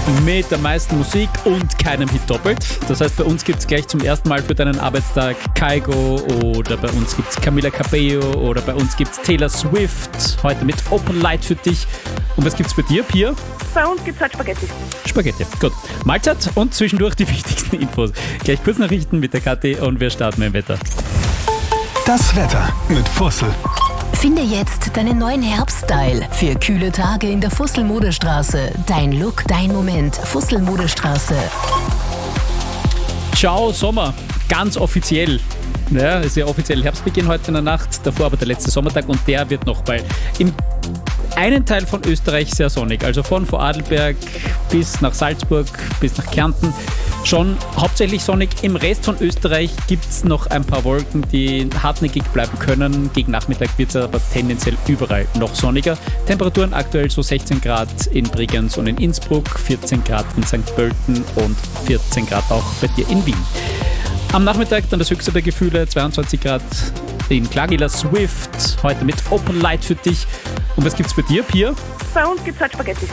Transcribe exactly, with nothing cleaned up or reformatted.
mit der meisten Musik und keinem Hit doppelt. Das heißt, bei uns gibt es gleich zum ersten Mal für deinen Arbeitstag Kygo oder bei uns gibt es Camila Cabello oder bei uns gibt es Taylor Swift. Heute mit Open Light für dich. Und was gibt es bei dir, Pia? Bei uns gibt es halt Spaghetti. Spaghetti, gut. Mahlzeit und zwischendurch die wichtigsten Infos. Gleich Kurznachrichten mit der Kathi und wir starten mit dem Wetter. Das Wetter mit Fussel. Finde jetzt deinen neuen Herbststyle für kühle Tage in der Fussel-Modestraße. Dein Look, dein Moment. Fussel-Modestraße. Ciao Sommer, ganz offiziell. Ja, ist ja offiziell Herbstbeginn heute in der Nacht, davor aber der letzte Sommertag und der wird noch bei im einen Teil von Österreich sehr sonnig, also von Vorarlberg bis nach Salzburg, bis nach Kärnten. Schon hauptsächlich sonnig. Im Rest von Österreich gibt es noch ein paar Wolken, die hartnäckig bleiben können. Gegen Nachmittag wird es aber tendenziell überall noch sonniger. Temperaturen aktuell so sechzehn Grad in Bregenz und in Innsbruck, vierzehn Grad in Sankt Pölten und vierzehn Grad auch bei dir in Wien. Am Nachmittag dann das höchste der Gefühle, zweiundzwanzig Grad in Taylor Swift. Heute mit Open Light für dich. Und was gibt's bei dir, Pia? Bei uns gibt es halt Spaghetti.